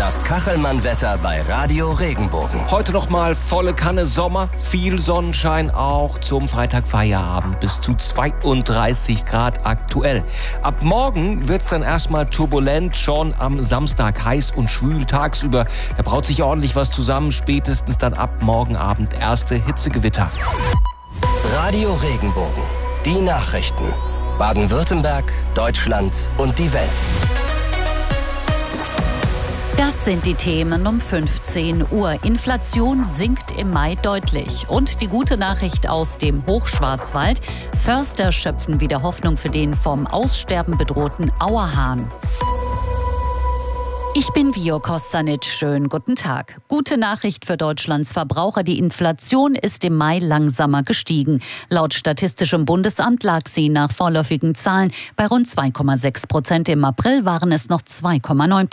Das Kachelmann-Wetter bei Radio Regenbogen. Heute noch mal volle Kanne Sommer, viel Sonnenschein auch zum Freitag Feierabend, bis zu 32 Grad aktuell. Ab morgen wird's dann erstmal turbulent, schon am Samstag heiß und schwül tagsüber. Da braut sich ordentlich was zusammen, spätestens dann ab morgen Abend erste Hitzegewitter. Radio Regenbogen, die Nachrichten. Baden-Württemberg, Deutschland und die Welt. Das sind die Themen um 15 Uhr. Inflation sinkt im Mai deutlich. Und die gute Nachricht aus dem Hochschwarzwald: Förster schöpfen wieder Hoffnung für den vom Aussterben bedrohten Auerhahn. Ich bin Vio Kostanic. Schönen guten Tag. Gute Nachricht für Deutschlands Verbraucher. Die Inflation ist im Mai langsamer gestiegen. Laut Statistischem Bundesamt lag sie nach vorläufigen Zahlen bei rund 2,6%. Im April waren es noch 2,9%.